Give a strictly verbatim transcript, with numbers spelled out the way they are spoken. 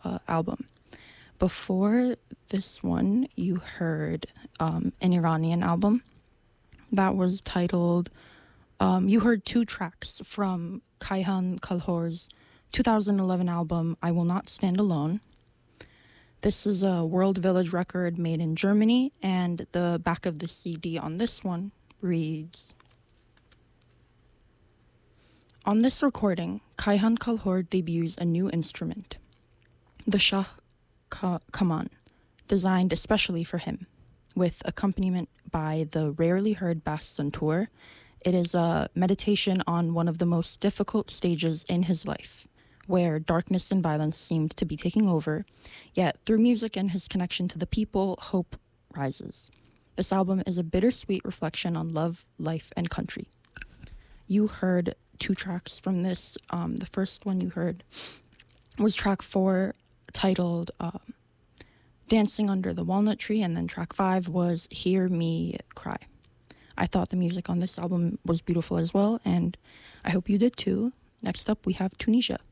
uh, album. Before this one, you heard um, an Iranian album that was titled, um, you heard two tracks from Kayhan Kalhor's two thousand eleven album, I Will Not Stand Alone. This is a World Village record made in Germany, and the back of the C D on this one reads, on this recording, Kayhan Kalhor debuts a new instrument, the Shah Ka- Kaman, designed especially for him, with accompaniment by the rarely heard bass santur. It is a meditation on one of the most difficult stages in his life, where darkness and violence seemed to be taking over, yet through music and his connection to the people, hope rises. This album is a bittersweet reflection on love, life, and country. You heard two tracks from this. Um, the first one you heard was track four, titled um, Dancing Under the Walnut Tree, and then track five was Hear Me Cry. I thought the music on this album was beautiful as well, and I hope you did too. Next up, we have Tunisia.